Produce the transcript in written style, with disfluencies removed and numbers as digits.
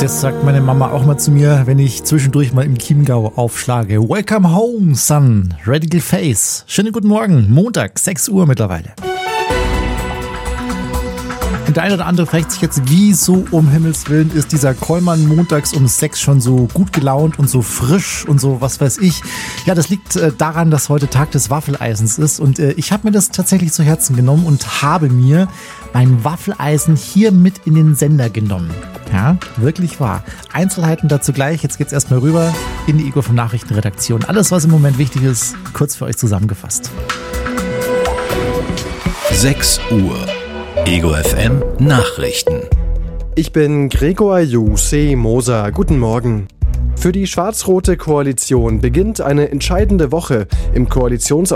Das sagt meine Mama auch mal zu mir, wenn ich zwischendurch mal im Chiemgau aufschlage. Welcome home, son. Radical Face. Schönen guten Morgen. Montag, 6 Uhr mittlerweile. Und der eine oder andere fragt sich jetzt, wieso um Himmels Willen ist dieser Kollmann montags um 6 schon so gut gelaunt und so frisch und so was weiß ich. Ja, das liegt daran, dass heute Tag des Waffeleisens ist und ich habe mir das tatsächlich zu Herzen genommen und habe mir mein Waffeleisen hier mit in den Sender genommen. Ja, wirklich wahr. Einzelheiten dazu gleich. Jetzt geht's erstmal rüber in die Ego vom Nachrichtenredaktion. Alles, was im Moment wichtig ist, kurz für euch zusammengefasst. 6 Uhr. Ego FM Nachrichten. Ich bin Gregor Jose Moser. Guten Morgen. Für die schwarz-rote Koalition beginnt eine entscheidende Woche. Im